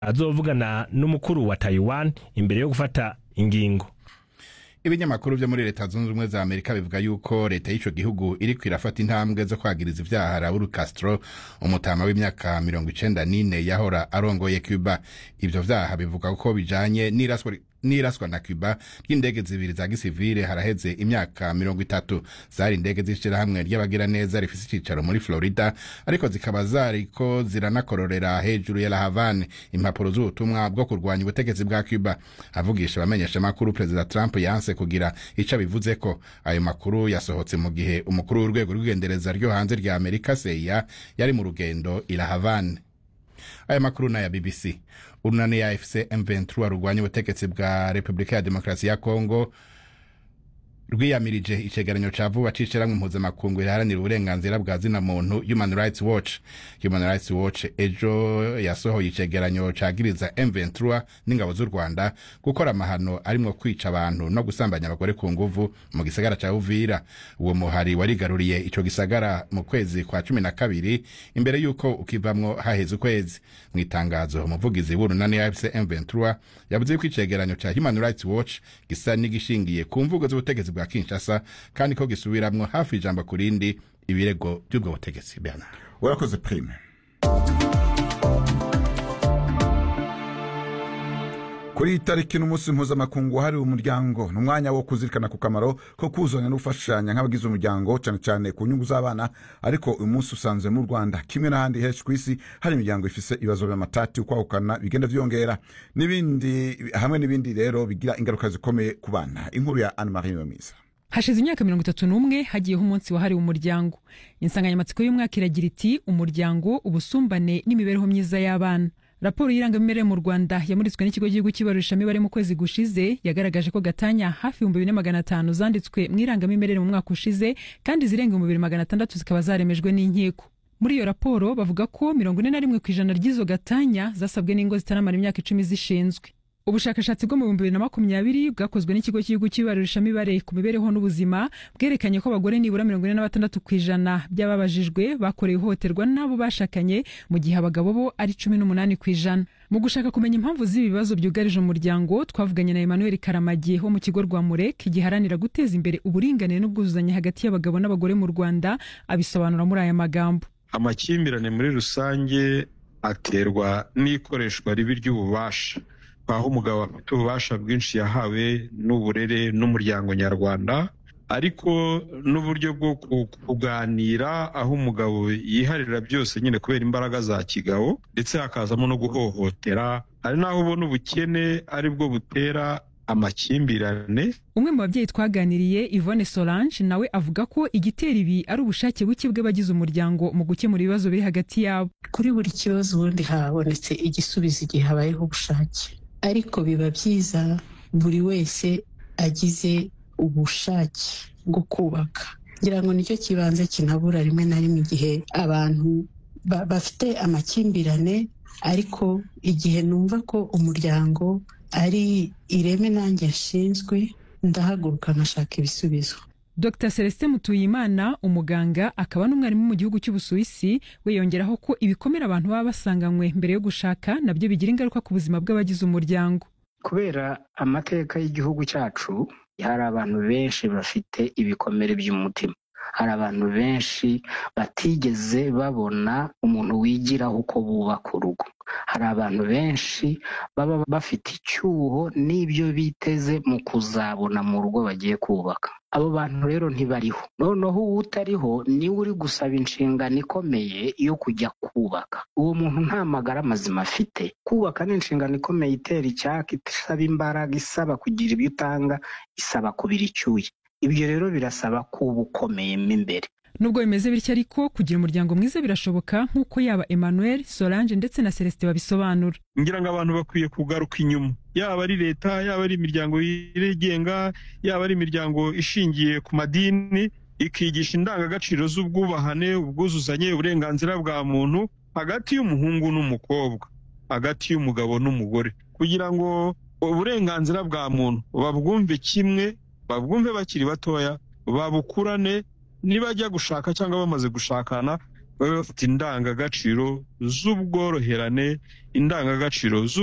azovugana n'umukuru wa Taiwan imbere yo gufata ingingo. Ibinyamakuru byo muri Leta Zunze Ubumwe za Amerika bivuga yuko leta y'ico gihugu iri kwirafata intambwe zo kwagiriza ivyaha Raul Castro, umutama w'imyaka 94 yahora arongoye Cuba. Ivyo vyaha bivuga ko bijanye n'iraswa na Cuba ry'indege zibiri za gisivile haraheze imyaka 30. Zari indege zishira hamwe ry'abagira neza rifise icicaro muri Florida, ariko zikaba zariko ziranakororera hejuru ya La Havane impapuro z'ubutumwa bwo kurwanya ubutegetsi bwa Cuba. Avugisha abamenyesha makuru President Trump yanse kugira ico bivuze ko ayo makuru yasohotse mu gihe umukuru w'urwego rw'igendereza ryo hanze rya Amerika CIA yari mu rugendo i La Havane. Aya makuru na ya BBC. Urunani ya AFC M23 rugwanya ubutegetsi bwa Republika ya Demokarasi ya Kongo rwiyamirije icegeranyo ca vuba c'ishirahamwe mpuzamakungu riharanira uburenganzira bwa zina muntu Human Rights Watch. Human Rights Watch ejo yasohoye icegeranyo cagiriza M23 n'ingabo z'u Rwanda gukora amahano arimwo kwica abantu no gusambanya abagore ku nguvu mu gisagara ca Uvira. Uwo muhari warigaruriye ico gisagara mu kwezi kwa 12 imbere yuko ukivamwo haheze ukwezi. Mwitangazo umuvugizi w'urunani ya AFC M23 yavuze ko icegeranyo ca Human Rights Watch gisa n'igishingiye ku mvugo z'ubutegetsi bwa Kinshasa kandi ko gisubiramwo hafi ijambo kurindi ibirego by'ubwo butegetsi. Bernard, urakoze Prime. Kuri tariki n'umunsi mpuzamakungu hari umuryango n'umwanya wo kuzirikana ku kamaro ko kuzanya no gufashanya nk'abagize umuryango cyane cyane ku nyungu z'abana, ariko uyu munsi usanze mu Rwanda kimwe n'ahandi henshi kw'isi hari imiryango ifise ibibazo by'amatati ukwahukana bigenda vyongera n'ibindi hamwe n'ibindi rero bigira ingaruka zikomeye ku bana. Inkuru ya Anne Marie Mwiza. Hashize imyaka 31 hagiyeho umunsi wahariwe umuryango. Insanganyamatsiko y'umwaka iragira iti umuryango, ubusumbane n'imibereho myiza y'abana. Raporo y'irangamimerere mu Rwanda yamuritswe n'ikigo cy'igihugu cy'ibarurishamibare mu kwezi gushize yagaragaje ko gatanya hafi 2500 zanditswe mu irangamimerere mu mwaka ushize, kandi zirenga 2600 zikaba zaremejwe n'inkiko. Muri iyo raporo bavuga ko 41% ry'izo gatanya zasabwe n'ingo zitaramara imyaka 10 zishinzwe. Ubushakashatsi bwo mu 2020 bwakozwe n'ikigo cy'igihugu cy'ibarurishamibare ku mibereho n'ubuzima bwerekanye ko abagore nibura 46% by'ababajijwe bakorewe ihohoterwa n'abo bashakanye, mu gihe abagabo bo ari 18%. Mu gushaka kumenya impamvu z'ibibazo byugarije umuryango, twavuganye na Emmanuel Karamagi wo mu kigo Rwamurek giharanira guteza imbere uburinganire n'ubwuzuzanye hagati y'abagabo n'abagore mu Rwanda. Abisobanura muri aya magambo. Amakimbirane muri rusange aterwa n'ikoreshwa ribi ry'ububasha, aho umugabo afite ububasha bwinshi yahawe n'uburere n'umuryango nyarwanda, ariko n'uburyo bwo kuganira aho umugabo yiharira byose nyine kubera imbaraga za kigabo, ndetse hakazamo no guhohotera, ari naho ubona ubukene ari bwo butera amakimbirane. Umwe mu babyeyi twaganiriye Yvonne Solange nawe avuga ko igitera ibi ari ubushake buke bw'abagize umuryango mu gukemura ibibazo biri hagati yabo. Kuri buri kibazo ubundi habonetse igisubizo igihe habayeho ubushake, ariko biba byiza buri wese agize ubushake bwo kubaka. Ngira ngo nicyo kibanze kinabura rimwe na rimwe igihe abantu bafite amakimbirane, ariko igihe numva ko umuryango ari ireme nanjye nshinzwe, ndahaguruka nkashaka ibisubizo. Dr. Celestin Mutuyimana, umuganga akaba n'umwarimu mu gihugu cy'Ubusuwisi, we yongeraho ko ibikomera abantu baba basanganywe mbere yo gushaka nabyo bigira ingaruka ku buzima bw'abagize umuryango. Kubera amateka y'igihugu cyacu, hari abantu benshi bafite ibikomere by'umutima, hari abantu benshi batigeze babona umuntu wigiraho uko bubaka urugo, hari abantu benshi baba bafite icyuho n'ibyo biteze mu kuzabona mu rugo bagiye kubaka. Abo bantu rero ntibariho, noneho utariho niwe uri gusaba inshingano ikomeye yo kujya kubaka. Uwo muntu nta magara mazima afite. Kubaka ni inshingano ikomeye, itera icyaka, isaba imbaraga, isaba kugira ibyo utanga, isaba kubira icyuya. Ibyo rero birasaba kuba ukomeyemo imbere. Nubwo bimeze bityo ariko kugira umuryango mwiza birashoboka, nk'uko yaba Emmanuel, Solange ndetse na Celestin babisobanura. Ngira ngo abantu bakwiye kugaruka inyuma, yaba ari leta, yaba ari imiryango yigenga, yaba ari imiryango ishingiye ku madini, ikigisha indangagaciro z'ubwubahane, ubwuzuzanye, uburenganzira bwa muntu hagati y'umuhungu n'umukobwa, hagati y'umugabo n'umugore, kugira ngo uburenganzira bwa muntu babwumve kimwe, babwumve bakiri batoya, babukurane nibajya gushaka cyangwa bamaze gushakana, babe bafite indangagaciro z'ubworoherane, indangagaciro